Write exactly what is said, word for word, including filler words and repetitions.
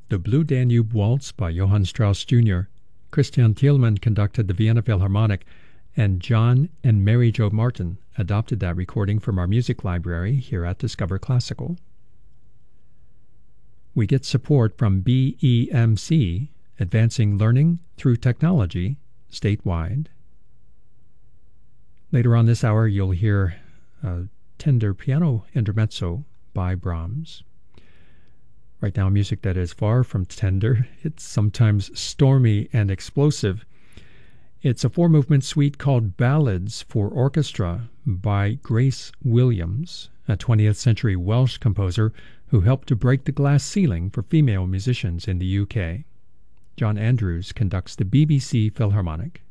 The Blue Danube Waltz by Johann Strauss Junior Christian Thielmann conducted the Vienna Philharmonic, and John and Mary Jo Martin adopted that recording from our music library here at Discover Classical. We get support from B E M C, Advancing Learning Through Technology, statewide. Later on this hour, you'll hear a tender piano intermezzo by Brahms. Right now, music that is far from tender. It's sometimes stormy and explosive. It's a four-movement suite called Ballads for Orchestra by Grace Williams, a twentieth century Welsh composer who helped to break the glass ceiling for female musicians in the U K. John Andrews conducts the B B C Philharmonic.